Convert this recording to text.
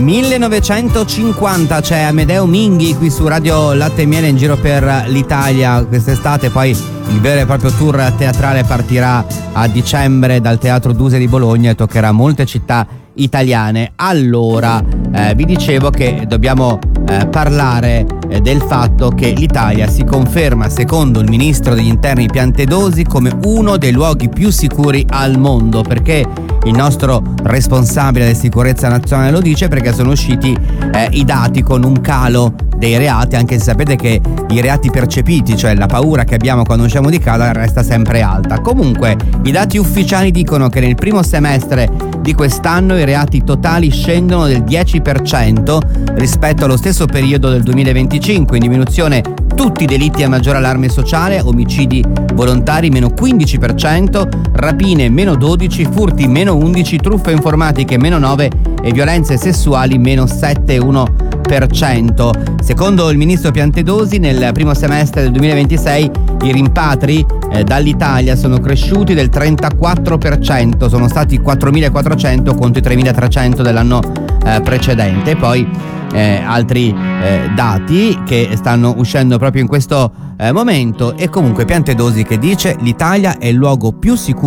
1950 c'è Amedeo Minghi qui su Radio Latte e Miele in giro per l'Italia quest'estate, poi il vero e proprio tour teatrale partirà a dicembre dal Teatro Duse di Bologna e toccherà molte città italiane. Allora, vi dicevo che dobbiamo parlare del fatto che l'Italia si conferma, secondo il ministro degli interni Piantedosi, come uno dei luoghi più sicuri al mondo, perché il nostro responsabile di sicurezza nazionale lo dice, perché sono usciti i dati con un calo dei reati, anche se sapete che i reati percepiti, cioè la paura che abbiamo quando usciamo di casa, resta sempre alta. Comunque i dati ufficiali dicono che nel primo semestre di quest'anno i reati totali scendono del 10% rispetto allo stesso periodo del 2025, in diminuzione tutti i delitti a maggior allarme sociale, omicidi volontari meno 15%, rapine meno 12%, furti meno 11%, truffe informatiche meno 9% e violenze sessuali meno 7,1%. Secondo il ministro Piantedosi, nel primo semestre del 2026 i rimpatri dall'Italia sono cresciuti del 34%, sono stati 4.400 contro i 3.300 dell'anno precedente. Poi altri dati che stanno uscendo proprio in questo momento, e comunque Piantedosi che dice: l'Italia è il luogo più sicuro